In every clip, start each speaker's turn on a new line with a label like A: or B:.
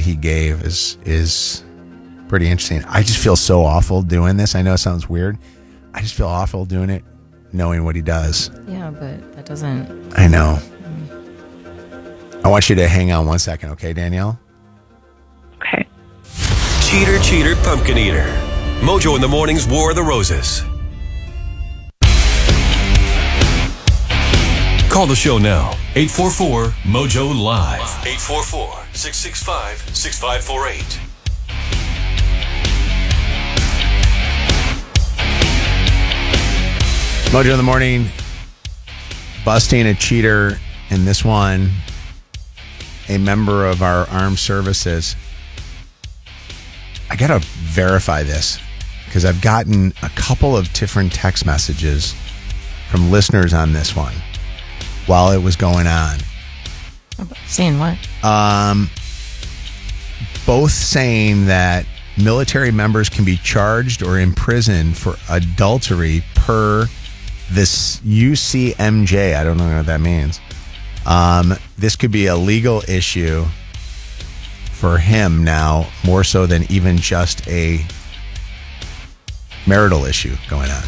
A: he gave is pretty interesting. I just feel so awful doing this. I know it sounds weird. I just feel awful doing it, knowing what he does.
B: Yeah, but that doesn't...
A: I know. I want you to hang on 1 second, okay, Danielle?
C: Okay.
D: Cheater, cheater, pumpkin eater. Mojo in the Morning's War of the Roses. Call the show now. 844-MOJO-LIVE. 844-665-6548.
A: Mojo in the Morning, busting a cheater, and this one, a member of our armed services. I got to verify this because I've gotten a couple of different text messages from listeners on this one while it was going on.
B: Saying what?
A: Both saying that military members can be charged or imprisoned for adultery per this UCMJ. I don't know what that means. This could be a legal issue for him now, more so than even just a marital issue going on.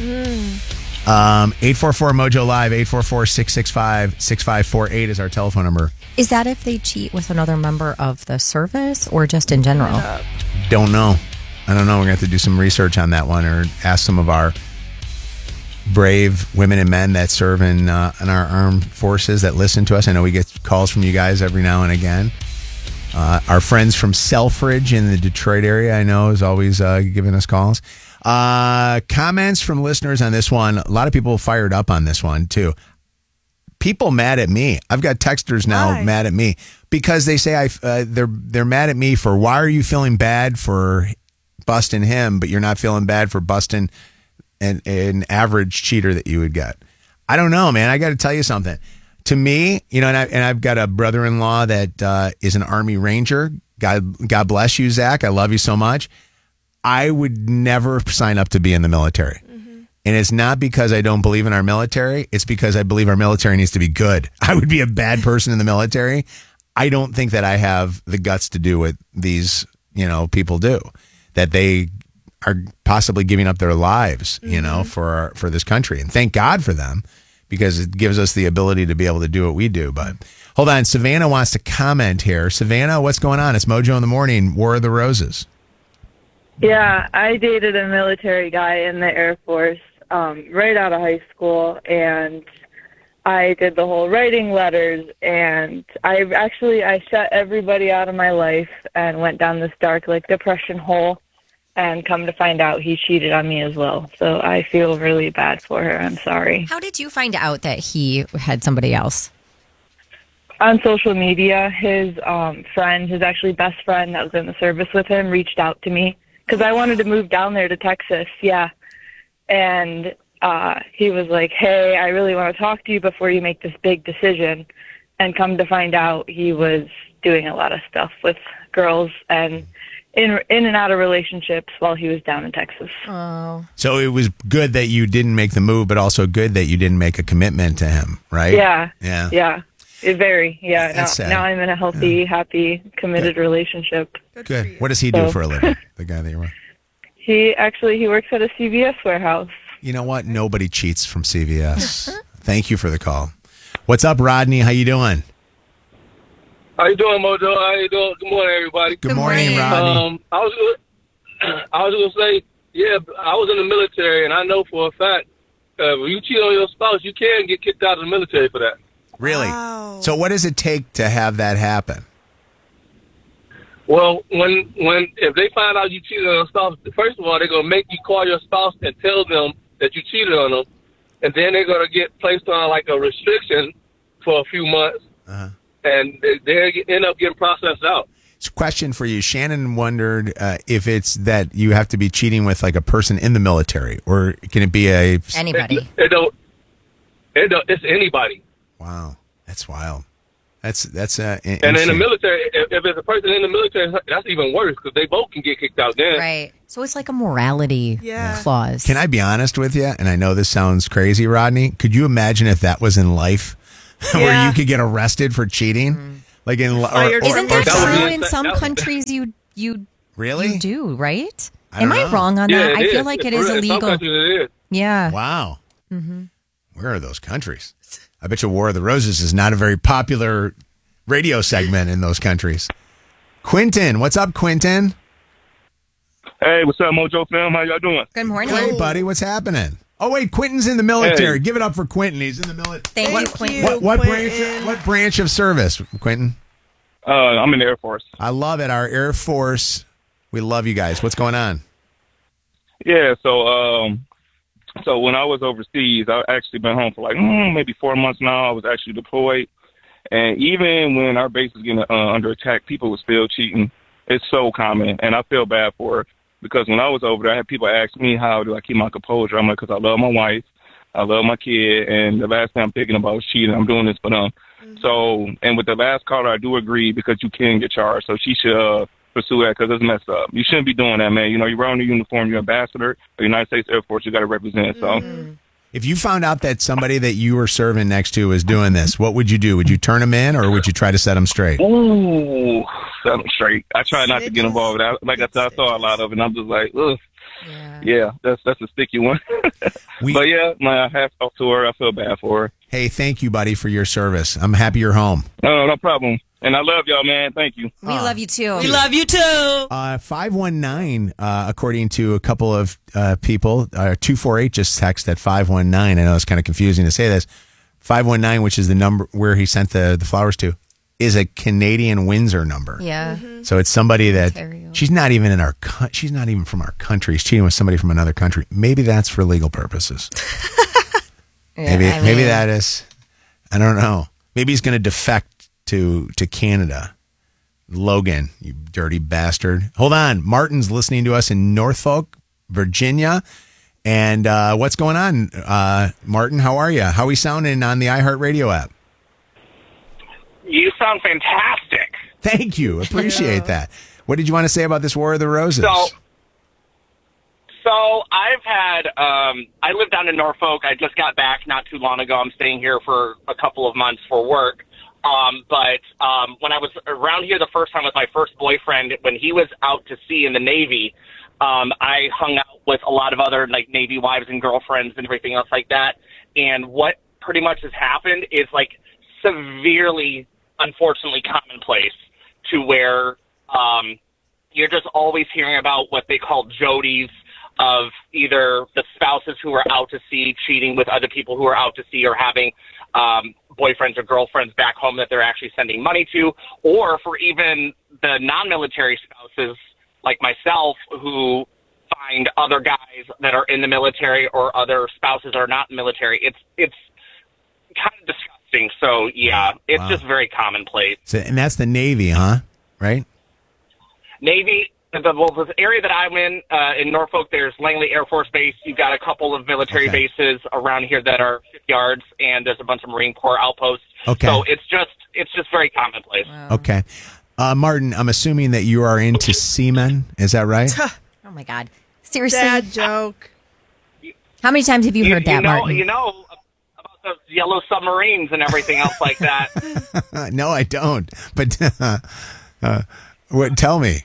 A: 844-MOJO-LIVE, 844-665-6548 is our telephone number.
B: Is that if they cheat with another member of the service or just in general?
A: Don't know. I don't know. We're going to have to do some research on that one or ask some of our brave women and men that serve in our armed forces that listen to us. I know we get calls from you guys every now and again. Our friends from Selfridge in the Detroit area, I know, is always giving us calls. Comments from listeners on this one. A lot of people fired up on this one, too. People mad at me. I've got texters now mad at me because they say they're mad at me for why are you feeling bad for busting him, but you're not feeling bad for busting an average cheater that you would get. I don't know, man. I got to tell you something. To me, you know, and I've got a brother-in-law that is an Army Ranger. God bless you, Zach. I love you so much. I would never sign up to be in the military. And it's not because I don't believe in our military. It's because I believe our military needs to be good. I would be a bad person in the military. I don't think that I have the guts to do what these, people do. That they are possibly giving up their lives, for this country. And thank God for them because it gives us the ability to be able to do what we do. But hold on. Savannah wants to comment here. Savannah, what's going on? It's Mojo in the Morning, War of the Roses.
C: Yeah, I dated a military guy in the Air Force right out of high school, and I did the whole writing letters, and I shut everybody out of my life and went down this dark, depression hole, and come to find out he cheated on me as well. So I feel really bad for her. I'm sorry.
B: How did you find out that he had somebody else?
C: On social media, his friend, his actually best friend that was in the service with him, reached out to me because I wanted to move down there to Texas. Yeah. And he was like, hey, I really want to talk to you before you make this big decision. And come to find out, he was doing a lot of stuff with girls and in and out of relationships while he was down in Texas.
B: Oh.
A: So it was good that you didn't make the move, but also good that you didn't make a commitment to him, right?
C: Yeah.
A: Yeah.
C: Yeah. Very. Yeah.
A: That's sad.
C: Now I'm in a healthy, happy, committed relationship.
A: Good. What does he do for a living, the guy that you're with?
C: He works at a CVS warehouse.
A: You know what? Nobody cheats from CVS. Thank you for the call. What's up, Rodney? How you doing?
E: How you doing, Mojo? How you doing? Good morning, everybody.
A: Good morning, Rodney.
E: I was going to say, yeah, I was in the military, and I know for a fact, when you cheat on your spouse, you can get kicked out of the military for that.
A: Really? Wow. So what does it take to have that happen?
E: Well, if they find out you cheated on your spouse, first of all, they're going to make you call your spouse and tell them that you cheated on them, and then they're going to get placed on a restriction for a few months, and they end up getting processed out.
A: It's a question for you. Shannon wondered if it's that you have to be cheating with a person in the military, or can it be
B: anybody?
E: It's anybody.
A: Wow, that's wild. That's
E: and in the military, if it's a person in the military, that's even worse because they both can get kicked out then.
B: Right. So it's like a morality clause.
A: Can I be honest with you? And I know this sounds crazy, Rodney. Could you imagine if that was in life, where you could get arrested for cheating? Like in
F: Fired
B: Isn't
F: Or
B: that
E: that would
B: true
E: be
B: in
E: insane.
B: some
E: That would-
B: countries? You
A: really?
B: do, right?
A: I don't
B: Am I
A: know.
B: wrong on
E: Yeah,
B: that?
E: it
B: I feel
E: is.
B: like it
E: In
B: is
E: some
B: illegal.
E: countries it is.
B: Yeah.
A: Wow. Where are those countries? I bet you War of the Roses is not a very popular radio segment in those countries. Quentin, what's up, Quentin?
E: Hey, what's up, Mojo Film? How y'all doing?
B: Good morning.
A: Hey, buddy, what's happening? Oh, wait, Quentin's in the military.
E: Hey.
A: Give it up for Quentin. He's in the military.
B: Thank you, Quentin.
A: What
F: Quentin.
A: branch of service, Quentin?
E: I'm in the Air Force.
A: I love it. Our Air Force. We love you guys. What's going on?
E: Yeah, so when I was overseas, I actually been home for like maybe 4 months now. I was actually deployed, and even when our base was getting under attack, people were still cheating. It's so common, and I feel bad for it because when I was over there, I had people ask me how do I keep my composure. I'm like, because I love my wife, I love my kid, and the last thing I'm thinking about is cheating. I'm doing this for them. So, and with the last caller, I do agree because you can get charged. So she should pursue that because it's messed up. You shouldn't be doing that, man. You know, you're wearing the uniform, you're ambassador of the United States Air Force. You got to represent. So,
A: If you found out that somebody that you were serving next to was doing this, what would you do? Would you turn them in or would you try to set them straight?
E: ooh, set them straight. I try not to get involved. Like I said, I saw a lot of it, and I'm just like, ugh. Yeah, that's a sticky one. But yeah, my hats off to her. I feel bad for her.
A: Hey, thank you, buddy, for your service. I'm happy you're home.
E: No problem. And I love y'all, man. Thank you.
B: We love you too.
F: We love you too.
A: 519, according to a couple of people, 248 just text at 519. I know it's kind of confusing to say this. 519, which is the number where he sent the flowers to, is a Canadian Windsor number.
B: Yeah.
A: So it's somebody that
B: Ontario.
A: she's not even in she's not even from our country. She's cheating with somebody from another country. Maybe that's for legal purposes.
B: Yeah,
A: Maybe that is. I don't know. Maybe he's going to defect to Canada. Logan, you dirty bastard. Hold on. Martin's listening to us in Norfolk, Virginia. And what's going on, Martin? How are you? How are we sounding on the iHeartRadio app?
G: You sound fantastic.
A: Thank you. Appreciate that. What did you want to say about this War of the Roses?
G: So I've had, I live down in Norfolk. I just got back not too long ago. I'm staying here for a couple of months for work. But when I was around here the first time with my first boyfriend, when he was out to sea in the Navy, I hung out with a lot of other like Navy wives and girlfriends and everything else like that. And what pretty much has happened is like severely, unfortunately, commonplace to where you're just always hearing about what they call Jodies of either the spouses who are out to sea cheating with other people who are out to sea or having boyfriends or girlfriends back home that they're actually sending money to, or for even the non-military spouses like myself who find other guys that are in the military or other spouses that are not military. It's kind of disgusting. So, yeah, it's just very commonplace.
A: So, and that's the Navy, huh? Right?
G: Navy, the area that I'm in Norfolk, there's Langley Air Force Base. You've got a couple of military bases around here that are shipyards, and there's a bunch of Marine Corps outposts.
A: Okay.
G: So it's just very commonplace.
A: Okay. Martin, I'm assuming that you are into seamen. Is that right?
B: Oh my God. Seriously?
F: Dad joke.
B: How many times have you heard that, Martin?
G: You know about the yellow submarines and everything else like that.
A: No, I don't. But tell me.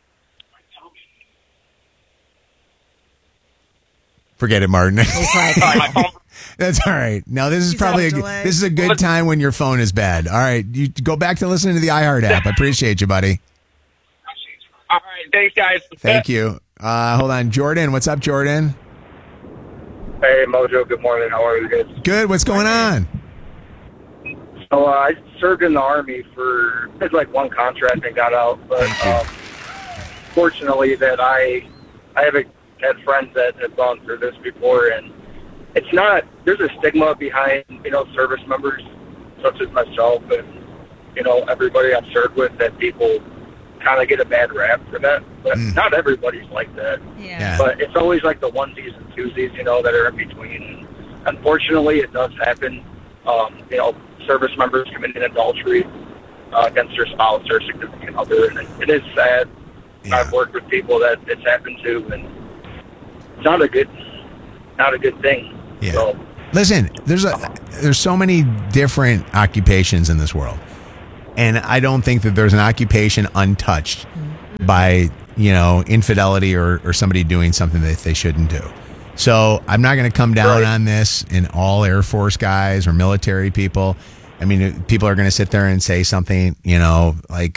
A: Forget it, Martin.
B: It's like,
G: Sorry, my phone.
A: That's all right. Now this is
F: He's
A: probably
F: on delay.
A: this is a good time when your phone is bad. All right, you go back to listening to the iHeart app. I appreciate you, buddy.
G: All right, thanks, guys.
A: Thank you. Hold on, Jordan. What's up, Jordan?
H: Hey, Mojo. Good morning. How are you guys?
A: Good. What's going on?
H: So I served in the Army for it's like one contract and got out. But fortunately, that I haven't had friends that have gone through this before, and it's not. There's a stigma behind service members such as myself and everybody I've served with that people kind of get a bad rap for that. But not everybody's like that.
B: yeah.
H: But it's always like the onesies and twosies, that are in between. Unfortunately, it does happen. Service members committing adultery against their spouse or significant other, and it is sad.
A: Yeah.
H: I've worked with people that it's happened to, and it's not a good thing.
A: Yeah.
H: So,
A: Listen, there's so many different occupations in this world, And I don't think that there's an occupation untouched by, infidelity or somebody doing something that they shouldn't do. So I'm not going to come down on this in all Air Force guys or military people. I mean, people are going to sit there and say something, like,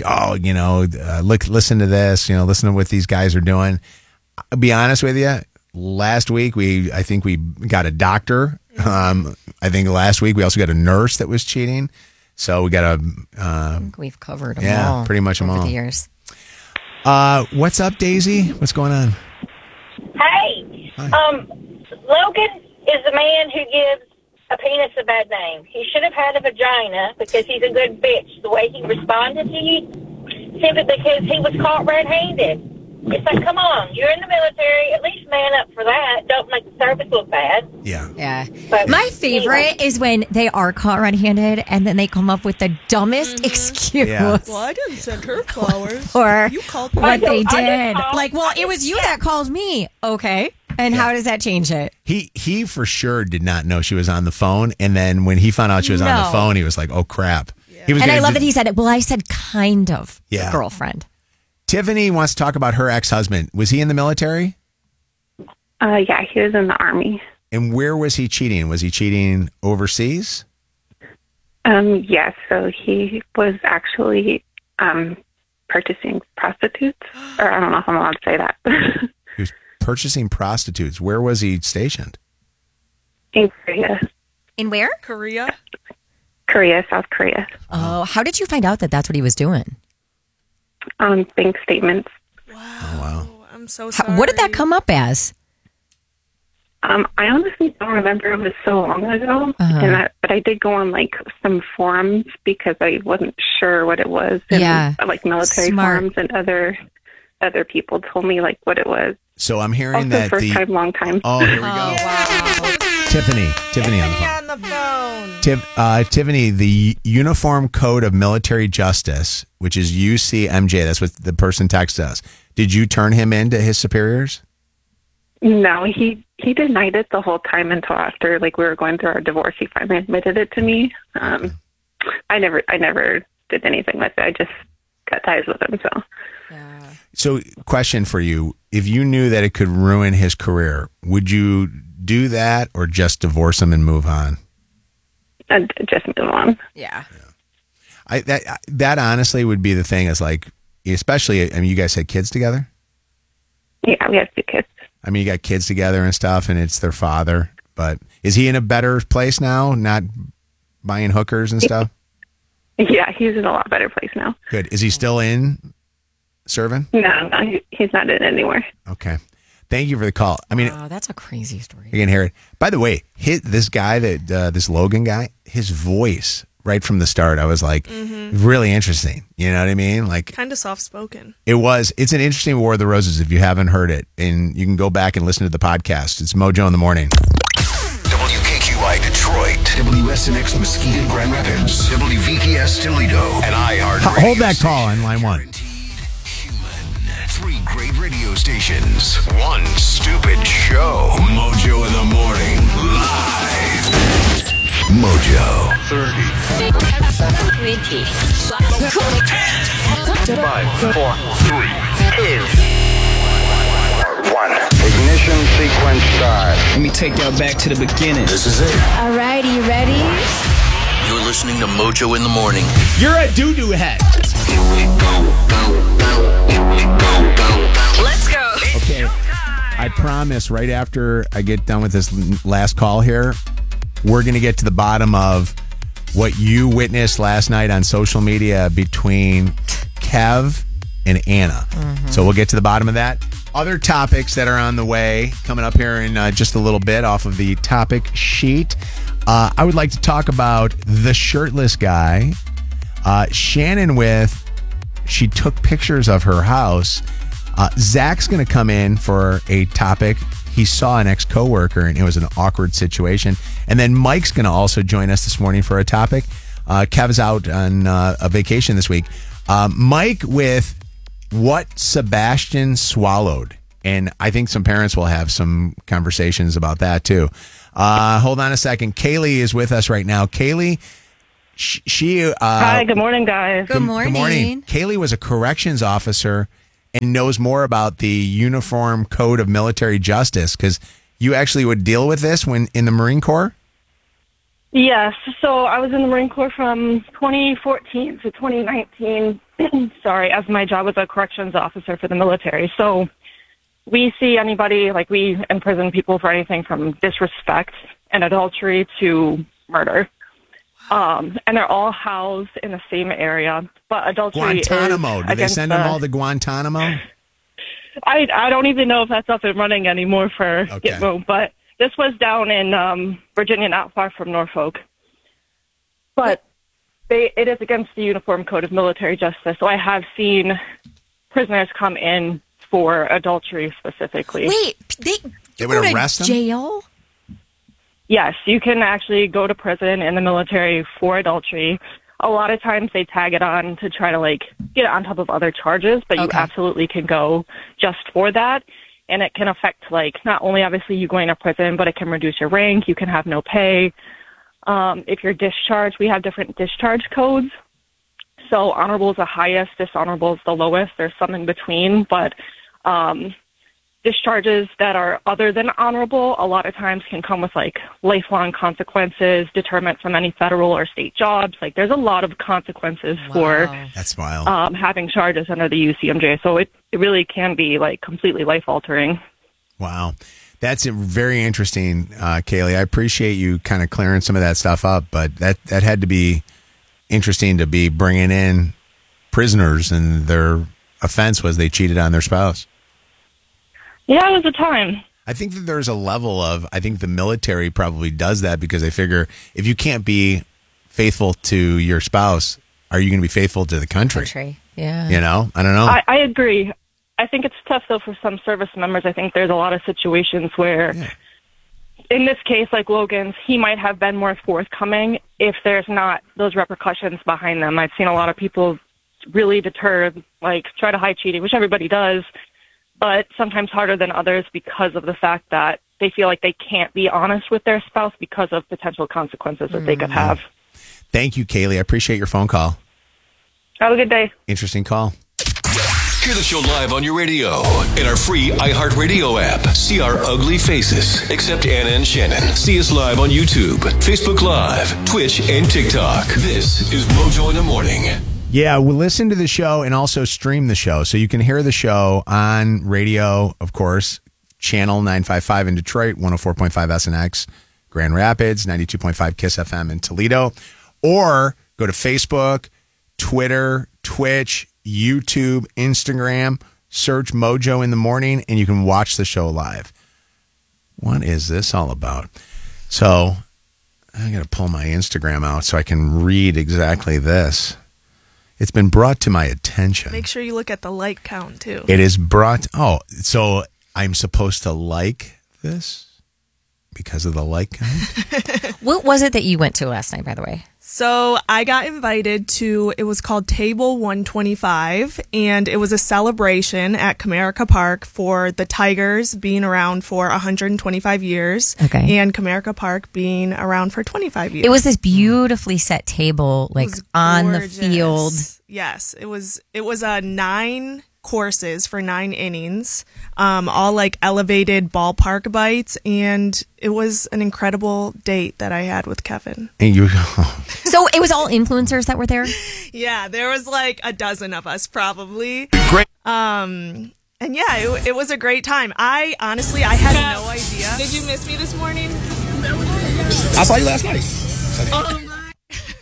A: listen to this, listen to what these guys are doing. I'll be honest with you. Last week, I think we got a doctor. I think last week we also got a nurse that was cheating. So we got
B: I think we've covered them all.
A: Yeah, pretty much them
B: over
A: all.
B: the years.
A: What's up, Daisy? What's going on?
I: Hey, Logan is the man who gives a penis a bad name. He should have had a vagina because he's a good bitch. The way he responded to you, simply because he was caught red-handed. It's like, come on, you're in the military. At least man up for that. Don't make the service look bad.
B: Yeah.
I: But
B: my favorite is when they are caught red-handed and then they come up with the dumbest excuse.
A: Yeah.
F: Well, I didn't send her flowers.
B: Or
F: You called me.
B: what they
I: I just
B: did.
I: called-
B: Like, well, it was you that called me. Okay. And how does that change it?
A: He for sure did not know she was on the phone. And then when he found out she was on the
B: No.
A: phone, he was like, oh, crap. He was
B: And I
A: gonna
B: love
A: do-
B: that he said it. Well, I said kind of girlfriend.
A: Tiffany wants to talk about her ex-husband. Was he in the military?
J: Yeah, he was in the Army.
A: And where was he cheating? Was he cheating overseas?
J: Yes, so he was actually purchasing prostitutes. Or I don't know if I'm allowed to say that.
A: He was purchasing prostitutes. Where was he stationed?
J: In Korea.
B: In where?
F: Korea.
J: Korea, South Korea.
B: Oh, how did you find out that that's what he was doing?
J: Bank statements.
F: Wow. I'm so sorry.
B: What did that come up as?
J: I honestly don't remember. It was so long ago. But I did go on like some forums because I wasn't sure what it was. And,
B: Yeah.
J: like military
B: Smart.
J: forums, and other people told me like what it was.
A: So I'm hearing
J: Also,
A: that
J: first time, long time.
A: Oh, here we go.
B: Wow.
A: Tiffany on the phone.
F: On the phone.
A: Tiffany, the Uniform Code of Military Justice, which is UCMJ, that's what the person texted us. Did you turn him into his superiors?
J: No, he denied it the whole time until after like we were going through our divorce. He finally admitted it to me. I never did anything with it. I just cut ties with him.
A: So, question for you: if you knew that it could ruin his career, would you do that or just divorce him and move on?
J: I'd just move on.
B: Yeah.
A: That honestly would be the thing. Is like, especially. I mean, you guys had kids together.
J: Yeah, we have 2 kids.
A: I mean, you got kids together and stuff, and it's their father. But is he in a better place now? Not buying hookers and stuff?
J: Yeah, he's in a lot better place now.
A: Good. Is he still in serving?
J: No, he's not in anywhere.
A: Okay. Thank you for the call. I mean,
B: Wow, that's a crazy story.
A: you can hear it. By the way, this guy, this Logan guy, his voice right from the start, I was like, really interesting. You know what I mean? Like,
F: Kind of soft-spoken.
A: it's an interesting War of the Roses if you haven't heard it. And you can go back and listen to the podcast. It's Mojo in the Morning.
K: WKQI Detroit, WSNX Mesquite and Grand Rapids, WVKS Toledo, and iHeart.
A: Hold that call on line 1.
K: Human. 3 great radio stations. 1 stupid show. Mojo in the Morning. Live. Mojo. 30.
I: 20.
K: 5, 4, 3, 2, 1. Ignition sequence start.
L: Let me take y'all back to the beginning.
K: This is it.
M: Alrighty, you ready?
K: You're listening to Mojo in the Morning.
A: You're a doo-doo head.
K: Here we go.
M: Let's go.
A: Okay. I promise right after I get done with this last call here, we're going to get to the bottom of what you witnessed last night on social media between Kev and Anna. So we'll get to the bottom of that. Other topics that are on the way coming up here in just a little bit off of the topic sheet. I would like to talk about the shirtless guy. Shannon she took pictures of her house. Zach's going to come in for a topic. He saw an ex-coworker and it was an awkward situation. And then Mike's going to also join us this morning for a topic. Kev's out on a vacation this week. Mike with what Sebastian swallowed. And I think some parents will have some conversations about that too. Hold on a second. Kaylee is with us right now. Kaylee,
C: Hi, good morning, guys.
B: Good morning.
A: Good morning. Kaylee was a corrections officer and knows more about the Uniform Code of Military Justice because you actually would deal with this when in the Marine Corps?
C: Yes, so I was in the Marine Corps from 2014 to 2019, as my job was a corrections officer for the military. So we see anybody, we imprison people for anything from disrespect and adultery to murder. And they're all housed in the same area. But adultery
A: Guantanamo.
C: is
A: Do they send them all to Guantanamo?
C: I don't even know if that's up and running anymore for Gitmo, but this was down in Virginia, not far from Norfolk. But it is against the Uniform Code of Military Justice. So I have seen prisoners come in for adultery specifically.
B: Wait,
A: they would arrest them?
B: Jail?
C: Yes, you can actually go to prison in the military for adultery. A lot of times they tag it on to try to get it on top of other charges, but you absolutely can go just for that. And it can affect not only obviously you going to prison, but it can reduce your rank. You can have no pay. If you're discharged, we have different discharge codes. So honorable is the highest, dishonorable is the lowest. There's some in between, but discharges that are other than honorable a lot of times can come with lifelong consequences, deterrent from any federal or state jobs. There's a lot of consequences for
A: that's wild.
C: having charges under the UCMJ. So it really can be completely life altering.
A: Wow. That's very interesting, Kaylee. I appreciate you kind of clearing some of that stuff up, but that had to be interesting to be bringing in prisoners and their offense was they cheated on their spouse.
C: Yeah, it was a time.
A: I think that there's a level of, I think the military probably does that because they figure if you can't be faithful to your spouse, are you going to be faithful to the country?
B: Yeah.
A: I don't know.
C: I agree. I think it's tough, though, for some service members. I think there's a lot of situations where, in this case, like Logan's, he might have been more forthcoming if there's not those repercussions behind them. I've seen a lot of people really deterred, try to hide cheating, which everybody does, but sometimes harder than others because of the fact that they feel like they can't be honest with their spouse because of potential consequences that they could have.
A: Thank you, Kaylee. I appreciate your phone call.
C: Have a good day.
A: Interesting call.
D: Hear the show live on your radio in our free iHeartRadio app. See our ugly faces, except Anna and Shannon. See us live on YouTube, Facebook Live, Twitch, and TikTok. This is Mojo in the Morning.
A: Yeah, we'll listen to the show and also stream the show. So you can hear the show on radio, of course, channel 955 in Detroit, 104.5 SNX, Grand Rapids, 92.5 KISS FM in Toledo, or go to Facebook, Twitter, Twitch, YouTube, Instagram, search Mojo in the Morning, and you can watch the show live. What is this all about? So I got to pull my Instagram out so I can read exactly this. It's been brought to my attention.
F: Make sure you look at the like count, too.
A: It is brought... Oh, so I'm supposed to like this because of the like count?
B: What was it that you went to last night, by the way?
F: So I got invited to, it was called Table 125, and it was a celebration at Comerica Park for the Tigers being around for 125 years, and Comerica Park being around for 25 years.
B: It was this beautifully set table, on the field.
F: Yes, it was 9 courses for 9 innings, all elevated ballpark bites, and it was an incredible date that I had with Kevin.
A: And you,
B: so it was all influencers that were there?
F: Yeah, there was a dozen of us probably.
A: Great.
F: And yeah, it was a great time. I honestly had no idea. Did you miss me this morning?
N: I saw you last night.
F: Oh my.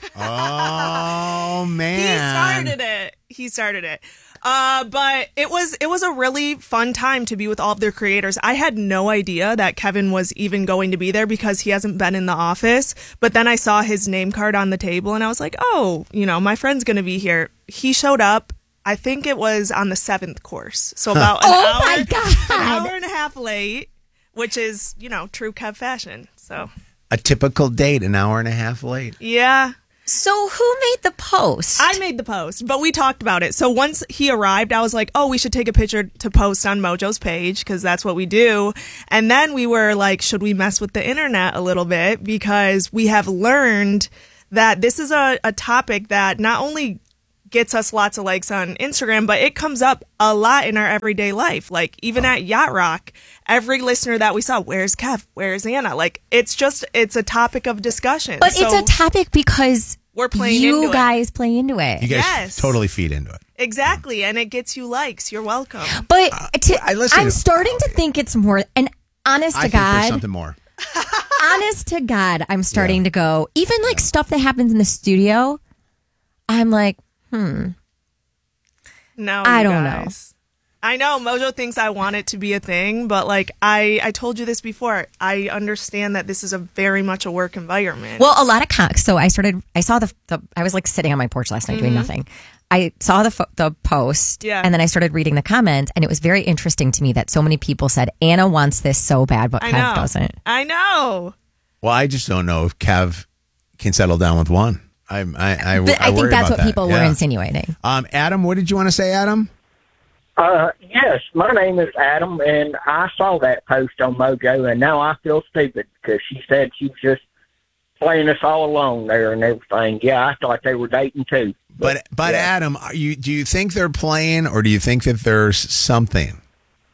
A: Oh man.
F: He started it. But it was a really fun time to be with all of their creators. I had no idea that Kevin was even going to be there because he hasn't been in the office. But then I saw his name card on the table and I was like, oh, my friend's going to be here. He showed up. I think it was on the 7th course. So about an hour and a half late, which is, true Kev fashion. So
A: a typical date, an hour and a half late.
F: Yeah.
B: So who made the post?
F: I made the post, but we talked about it. So once he arrived, I was like, oh, we should take a picture to post on Mojo's page because that's what we do. And then we were like, should we mess with the internet a little bit? Because we have learned that this is a topic that not only gets us lots of likes on Instagram, but it comes up a lot in our everyday life. Like even at Yacht Rock, every listener that we saw, where's Kev? Where's Anna? Like it's a topic of discussion.
B: But it's a topic because
F: we're playing
B: you
F: into
B: guys play into it.
A: You guys totally feed into it.
F: Exactly. And it gets you likes. You're welcome.
B: But I'm starting to think it's more, and honest
A: I
B: to
A: think there's
B: God,
A: something more.
B: honest to God, I'm starting to go, even like stuff that happens in the studio, I'm like,
F: No,
B: I
F: you
B: don't
F: guys. I know Mojo thinks I want it to be a thing, but like I told you this before. I understand that this is a very much a work environment.
B: Well, a lot of so I saw I was like sitting on my porch last night doing nothing. I saw the post, and then I started reading the comments, and it was very interesting to me that so many people said Anna wants this so bad, but Kev doesn't.
F: I know.
A: Well, I just don't know if Kev can settle down with one. I
B: think that's what people were insinuating.
A: Adam, what did you want to say, Adam?
O: Yes, my name is Adam, and I saw that post on Mojo, and now I feel stupid because she said she was just playing us all along there and everything. Yeah, I thought they were dating too.
A: But Adam, do you think they're playing, or do you think that there's something?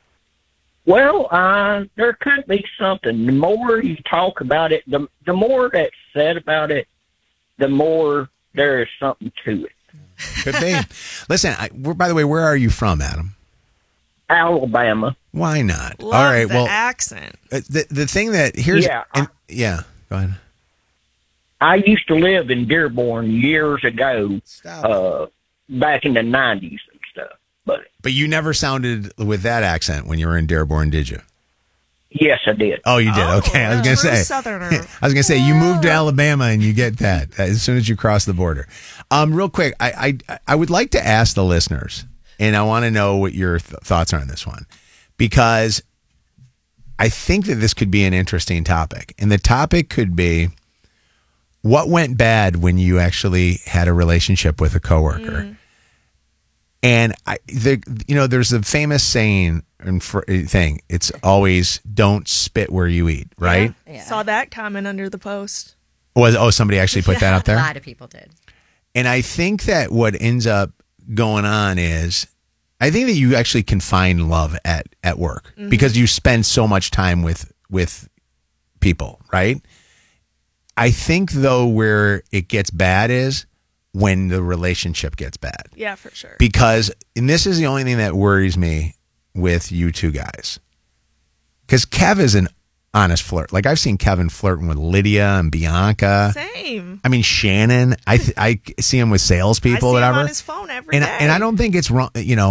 O: Well, there could be something. The more you talk about it, the more that's said about it, the more there is something to it.
A: Could be. Listen, by the way, where are you from, Adam?
O: Alabama.
A: Why not?
F: Love
A: all right.
F: the
A: Well,
F: accent.
A: The thing that here's go ahead.
O: I used to live in Dearborn years ago, back in the 90s and stuff.
A: But you never sounded with that accent when you were in Dearborn, did you?
O: Yes, I did.
A: Oh, you did. Okay, I was going to say.
F: Southerner.
A: I was going to say you moved to Alabama and you get that as soon as you cross the border. Real quick, I would like to ask the listeners, and I want to know what your thoughts are on this one, because I think that this could be an interesting topic, and the topic could be what went bad when you actually had a relationship with a coworker. And there's a famous saying and thing. It's always don't spit where you eat, right?
F: Yeah. Saw that comment under the post.
A: Somebody actually put that up there?
B: A lot of people did.
A: And I think that what ends up going on is, I think that you actually can find love at work because you spend so much time with people, right? I think, though, where it gets bad is when the relationship gets bad.
F: Yeah, for sure.
A: Because, and this is the only thing that worries me with you two guys, because Kev is an honest flirt. Like, I've seen Kevin flirting with Lydia and Bianca.
F: Same.
A: I mean, Shannon. I see him with salespeople,
F: I see
A: whatever.
F: him on his phone every day.
A: And I don't think it's wrong.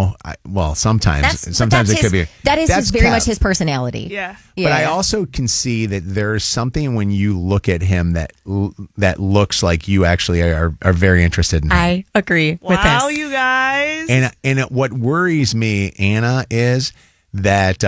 A: Sometimes it could be.
B: That's very much his personality.
F: Yeah.
A: But I also can see that there's something when you look at him that looks like you actually are very interested in him.
B: I agree with this.
F: Wow, you guys.
A: And what worries me, Anna, is that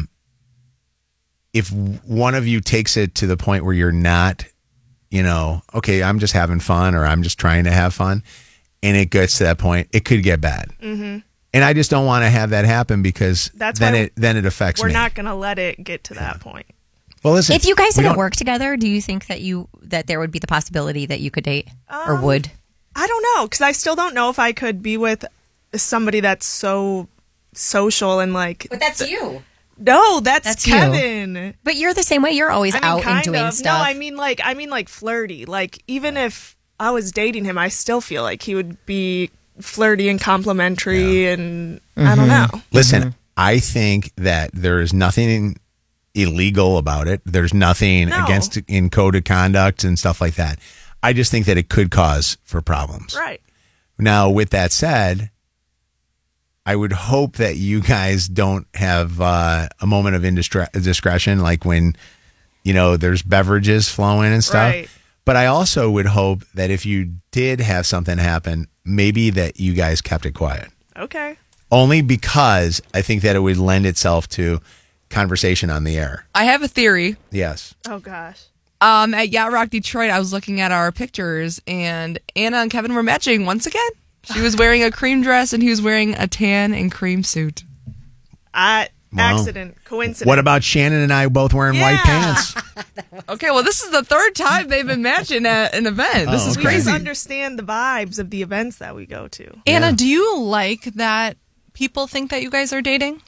A: if one of you takes it to the point where you're not, okay, I'm just having fun, or I'm just trying to have fun, and it gets to that point, it could get bad. Mm-hmm. And I just don't want to have that happen, because then it affects me.
F: We're not going to let it get to that point.
A: Well, listen,
B: if you guys didn't work together, do you think that there would be the possibility that you could date or would?
F: I don't know, because I still don't know if I could be with somebody that's so social and like.
B: But that's you.
F: No, that's Kevin.
B: You. But you're the same way. You're always out and doing stuff.
F: No, I mean like flirty. Like, even if I was dating him, I still feel like he would be flirty and complimentary, and I don't know.
A: Listen, I think that there is nothing illegal about it. There's nothing against in code of conduct and stuff like that. I just think that it could cause for problems.
F: Right.
A: Now, with that said, I would hope that you guys don't have a moment of indiscretion, like when, there's beverages flowing and stuff.
F: Right.
A: But I also would hope that if you did have something happen, maybe that you guys kept it quiet.
F: Okay.
A: Only because I think that it would lend itself to conversation on the air.
P: I have a theory.
A: Yes.
F: Oh, gosh.
P: At Yacht Rock Detroit, I was looking at our pictures, and Anna and Kevin were matching once again. She was wearing a cream dress, and he was wearing a tan and cream suit.
F: accident, coincidence.
A: What about Shannon and I both wearing white pants?
P: Okay, well, this is the third time they've been matching at an event. This is
F: We
P: crazy.
F: just understand the vibes of the events that we go to.
P: Anna, do you like that people think that you guys are dating?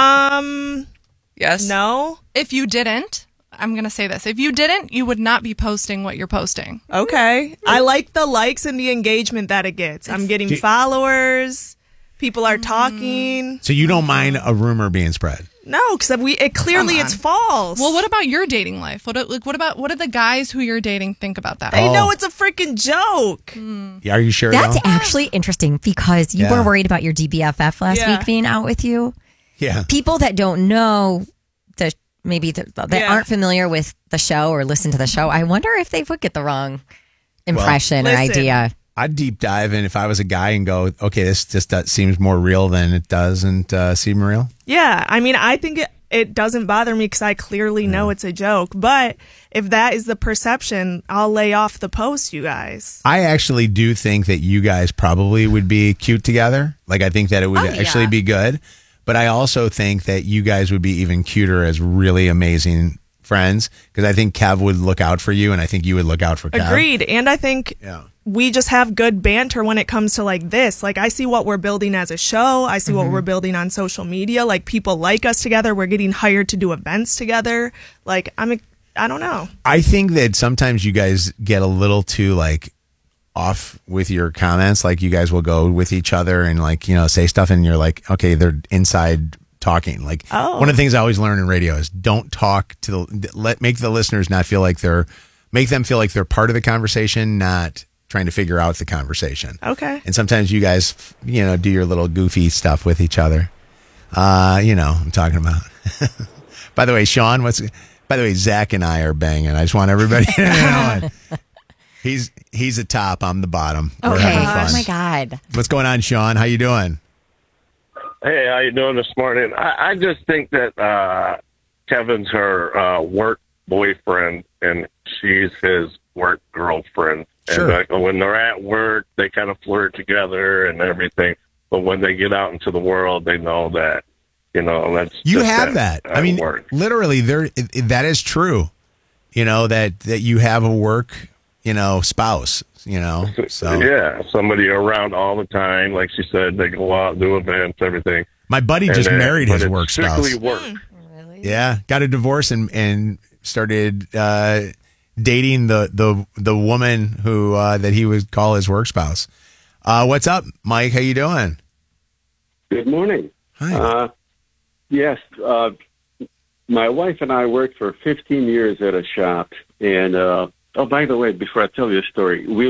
P: Yes.
F: No.
P: If you didn't, I'm going to say this. If you didn't, you would not be posting what you're posting.
F: Okay. I like the likes and the engagement that it gets. I'm getting followers. People are talking.
A: So you don't mind a rumor being spread?
F: No, because it's false.
P: Well, what about your dating life? What do the guys who you're dating think about that?
F: They know it's a freaking joke.
A: Are you sure?
B: That's
A: though?
B: actually interesting because you were worried about your DBFF last week being out with you.
A: Yeah.
B: People that don't know that aren't familiar with the show or listen to the show, I wonder if they would get the wrong impression or idea.
A: I'd deep dive in if I was a guy and go, okay, this just seems more real than it doesn't seem real.
F: Yeah, I mean, I think it doesn't bother me because I clearly know it's a joke. But if that is the perception, I'll lay off the post, you guys.
A: I actually do think that you guys probably would be cute together. Like, I think that it would actually be good. But I also think that you guys would be even cuter as really amazing friends because I think Kev would look out for you and I think you would look out for Kev.
F: Agreed. And I think we just have good banter when it comes to like this. Like I see what we're building as a show. I see what we're building on social media. Like people like us together. We're getting hired to do events together. Like I don't know.
A: I think that sometimes you guys get a little too like off with your comments. Like you guys will go with each other and like, say stuff and you're like, okay, they're inside talking. Like one of the things I always learn in radio is don't talk to make the listeners not feel like make them feel like they're part of the conversation, not trying to figure out the conversation.
F: Okay.
A: And sometimes you guys, do your little goofy stuff with each other. I'm talking about. By the way, Sean, Zach and I are banging. I just want everybody to know it. He's the top. I'm the bottom. We're having fun.
B: Oh my God.
A: What's going on, Sean? How you doing?
Q: Hey, how you doing this morning? I just think that Kevin's her work boyfriend and she's his work girlfriend.
A: Sure.
Q: And when they're at work, they kind of flirt together and everything. But when they get out into the world, they know that, that's
A: you
Q: just
A: have that. I mean, literally, that is true. That you have a work, spouse. So
Q: yeah, somebody around all the time. Like she said, they go out, do events, everything.
A: My buddy just married his work spouse.
Q: Strictly work.
F: Really?
A: Yeah, got a divorce and started dating the woman who that he would call his work spouse. What's up, Mike? How you doing?
R: Good morning.
A: Hi.
R: Yes, my wife and I worked for 15 years at a shop, and by the way, before I tell you a story, we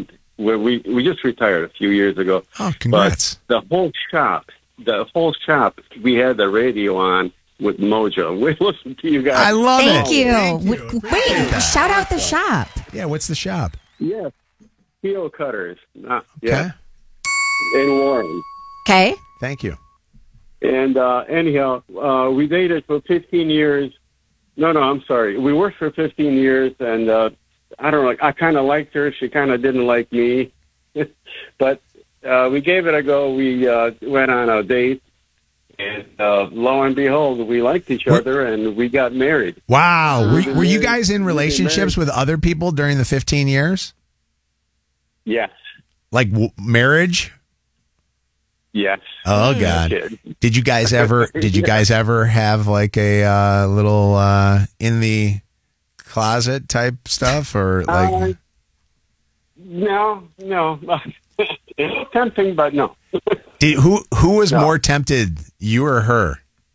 R: we just retired a few years ago.
A: Oh, congrats!
R: But the whole shop, we had the radio on with Mojo. We listened to you guys.
A: I love it.
B: Thank you. Wait, shout out the shop.
A: Yeah, what's the shop?
R: Yes, Steel Cutters.
A: Okay.
R: Yeah. In Warren.
B: Okay.
A: Thank you.
R: And anyhow, we dated for 15 years. No, I'm sorry. We worked for 15 years, and I don't know. I kind of liked her. She kind of didn't like me. But we gave it a go. We went on a date, and lo and behold, we liked each other, and we got married.
A: Wow. Were you guys in relationships with other people during the 15 years?
R: Yes.
A: Like marriage?
R: Yes.
A: Oh God! Did you guys ever have like a little in the closet type stuff or like?
R: No. It's tempting, but no.
A: Who was more tempted, you or her?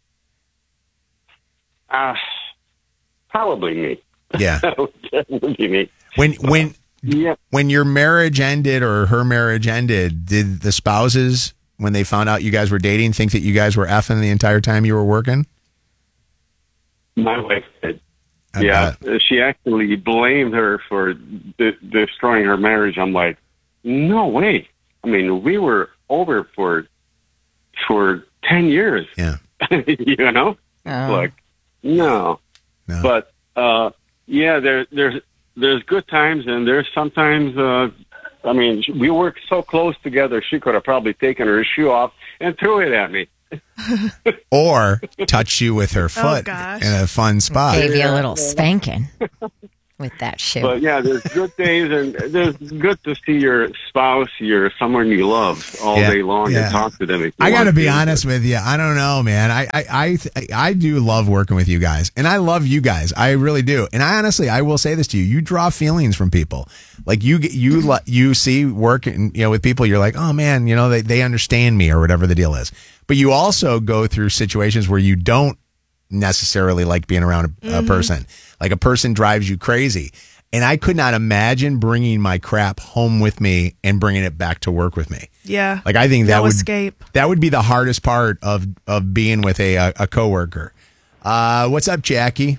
R: Probably me.
A: Yeah.
R: That would be me.
A: When your marriage ended or her marriage ended, did the spouses, when they found out you guys were dating, think that you guys were effing the entire time you were working?
R: My wife did. Yeah, she actually blamed her for destroying her marriage. I'm like, no way. I mean, we were over for 10 years.
A: Yeah.
R: Like, no. But, yeah, there's good times and there's sometimes, we worked so close together, she could have probably taken her shoe off and threw it at me.
A: or touch you with her foot
F: gosh.
A: in a fun spot.
B: Gave you a little spanking with that shoe.
R: But yeah, there's good days, and there's good to see your spouse, someone you love, all day long and talk to them. If you
A: I got to
R: want
A: be honest with you. I don't know, man. I do love working with you guys, and I love you guys. I really do. And I will say this to you: you draw feelings from people. Like you see working, with people. You're like, oh man, they understand me or whatever the deal is. But you also go through situations where you don't necessarily like being around a person. Like a person drives you crazy. And I could not imagine bringing my crap home with me and bringing it back to work with me.
F: Yeah.
A: Like I think
F: no escape.
A: That would be the hardest part of being with a coworker. What's up, Jackie?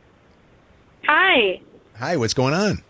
S: Hi.
A: Hi, what's going on?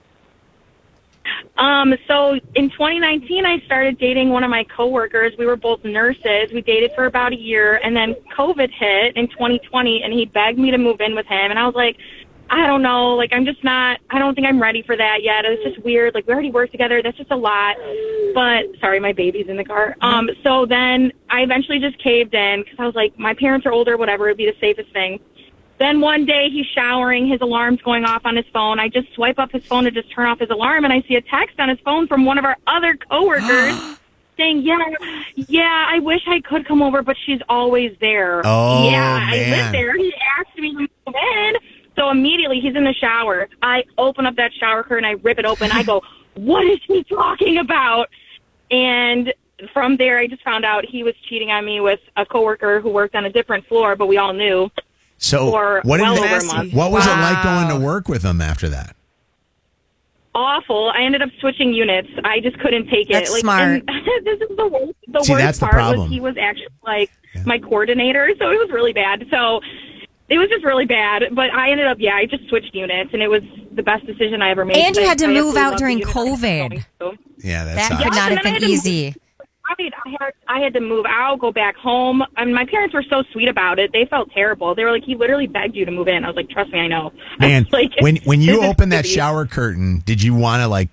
S: So in 2019, I started dating one of my coworkers. We were both nurses. We dated for about a year, and then COVID hit in 2020, and he begged me to move in with him. And I was like, I don't know. Like, I don't think I'm ready for that yet. It was just weird. Like, we already work together. That's just a lot. But, sorry, my baby's in the car. So then I eventually just caved in because I was like, my parents are older, whatever. It'd be the safest thing. Then one day he's showering, his alarm's going off on his phone. I just swipe up his phone to just turn off his alarm, and I see a text on his phone from one of our other coworkers saying, yeah, I wish I could come over, but she's always there.
A: Oh,
S: yeah,
A: man.
S: I live there. He asked me to move in. So immediately he's in the shower. I open up that shower curtain, I rip it open. I go, what is he talking about? And from there, I just found out he was cheating on me with a coworker who worked on a different floor, but we all knew.
A: So what was it like going to work with them after that?
S: Awful. I ended up switching units. I just couldn't take it.
B: That's smart.
S: And this is the worst
A: that's the
S: part
A: problem.
S: was he was actually my coordinator, so it was really bad. So it was just really bad. But I ended up, I just switched units, and it was the best decision I ever made.
B: And you had to move out during COVID.
A: Yeah,
B: that could not have been easy.
S: I had to move out, go back home. I mean, my parents were so sweet about it. They felt terrible. They were like, he literally begged you to move in. I was like, trust me, I know.
A: Man,
S: like,
A: when you opened that shower curtain, did you want to
S: I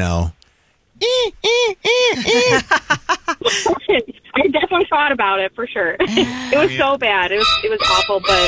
S: definitely thought about it for sure. It was so bad. It was awful, but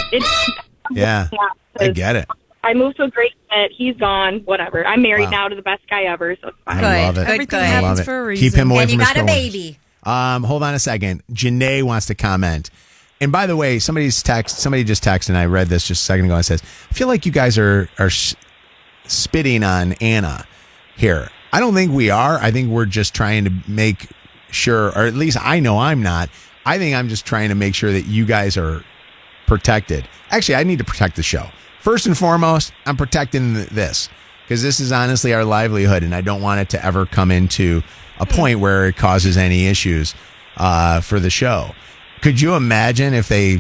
A: I get it.
S: I moved to a great fit. He's gone. Whatever. I'm married now to the best guy ever. So it's fine.
A: I love it.
F: Everything
A: I love
F: happens
A: it.
F: for a reason.
A: Keep him away
B: And
A: from
B: you
A: his
B: got a
A: coworkers.
B: baby.
A: Hold on a second. Janae wants to comment. And by the way, somebody just texted, and I read this just a second ago. It says, I feel like you guys are spitting on Anna here. I don't think we are. I think we're just trying to make sure, or at least I know I'm not. I think I'm just trying to make sure that you guys are protected. Actually, I need to protect the show. First and foremost, I'm protecting this because this is honestly our livelihood, and I don't want it to ever come into a point where it causes any issues for the show. Could you imagine if a